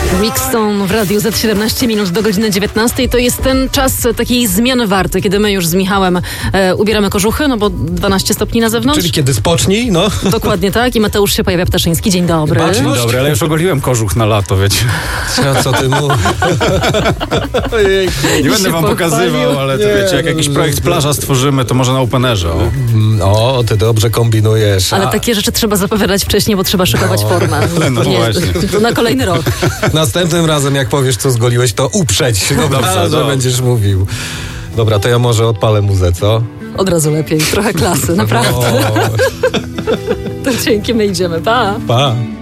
Mixstone w radiu za 17 minut do godziny 19. To jest ten czas takiej zmiany warty, kiedy my już z Michałem ubieramy kożuchy, no bo 12 stopni na zewnątrz. Czyli kiedy spocznij, no. Dokładnie tak. I Mateusz się pojawia Ptaszyński. Dzień dobry. Dzień Dobry, ale już ogoliłem kożuch na lato, wiecie. Co ty mówisz? Nie będę wam pokazywał, ale to wiecie, jak jakiś projekt plaża stworzymy, to może na openerze. O, ty dobrze kombinujesz. Ale takie rzeczy trzeba zapowiadać wcześniej, bo trzeba szykować formę. No właśnie. To na kolejny rok. Następnym razem, jak powiesz, co zgoliłeś, to uprzeć. Dobrze, że będziesz mówił. Dobra, to ja może odpalę muzę, co? Od razu lepiej. Trochę klasy, naprawdę. To dzięki, my idziemy. Pa! Pa!